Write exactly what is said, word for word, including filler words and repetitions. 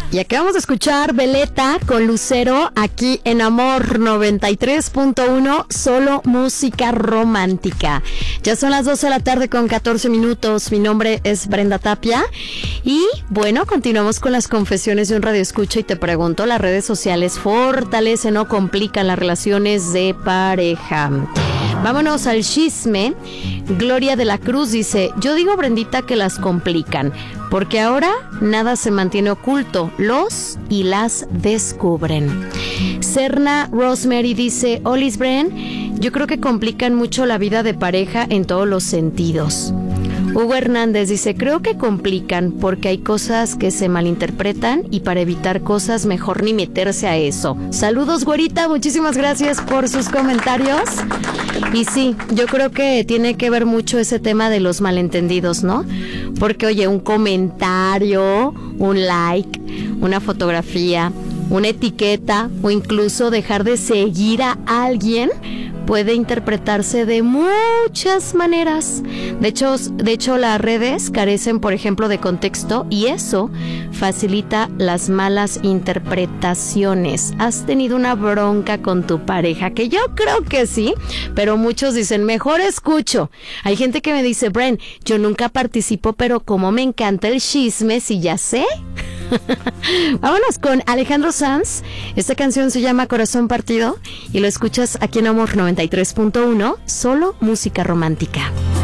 Y acabamos de escuchar Veleta con Lucero aquí en Amor noventa y tres punto uno, solo música romántica. Ya son las doce de la tarde con catorce minutos. Mi nombre es Brenda Tapia. Y bueno, continuamos con las confesiones de un radioescucha y te pregunto, ¿las redes sociales fortalecen o complican las relaciones de pareja? Vámonos al chisme. Gloria de la Cruz dice, yo digo, Brendita, que las complican, porque ahora nada se mantiene oculto, los y las descubren. Serna Rosemary dice, Olis Bren, yo creo que complican mucho la vida de pareja en todos los sentidos. Hugo Hernández dice, creo que complican porque hay cosas que se malinterpretan y para evitar cosas mejor ni meterse a eso. Saludos, güerita, muchísimas gracias por sus comentarios. Y sí, yo creo que tiene que ver mucho ese tema de los malentendidos, ¿no? Porque, oye, un comentario, un like, una fotografía, una etiqueta o incluso dejar de seguir a alguien puede interpretarse de muchas maneras. De hecho, de hecho, las redes carecen, por ejemplo, de contexto y eso facilita las malas interpretaciones. ¿Has tenido una bronca con tu pareja? Que yo creo que sí, pero muchos dicen, mejor escucho. Hay gente que me dice, Bren, yo nunca participo, pero como me encanta el chisme, si ya sé. Vámonos con Alejandro Sanz. Esta canción se llama Corazón Partido y lo escuchas aquí en Amor noventa y tres punto uno, solo música romántica.